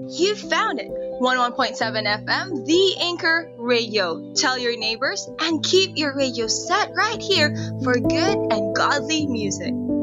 You found it! 11.7 FM, The Anchor Radio. Tell your neighbors and keep your radio set right here for good and godly music.